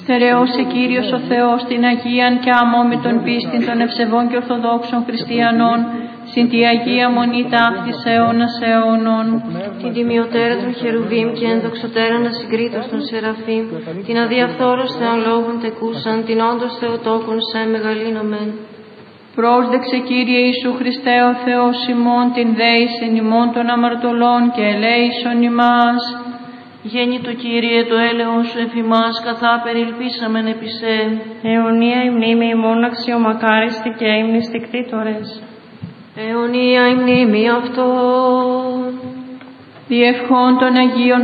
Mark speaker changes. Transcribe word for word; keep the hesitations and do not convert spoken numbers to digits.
Speaker 1: Στερεώσε Κύριος ο Θεός την Αγίαν και αμόμητον πίστην των ευσεβών και ορθοδόξων χριστιανών, συν τη Αγία Μονή ταύτης αιώνας αιώνων.
Speaker 2: Την τιμιωτέρα των Χερουβίμ και ενδοξωτέραν ασυγκρίτως των Σεραφείμ, την αδιαφθόρος Θεών λόγων τεκούσαν, την όντως Θεοτόκον σε μεγαλύνομεν.
Speaker 1: Πρόσδεξε Κύριε Ιησού Χριστέ ο Θεός ημών, την δέησεν ημών των αμαρτωλών και ελέησον ημάς.
Speaker 2: Γέννη του Κύριε, το έλεον σου εφ' ημάς, καθά περιλπίσαμεν επί σε.
Speaker 3: Αιωνία η μνήμη ημών αξιομακάριστη και υμνηστικτήτορες.
Speaker 2: Αιωνία η μνήμη αυτών.
Speaker 1: Διευχών των Αγίων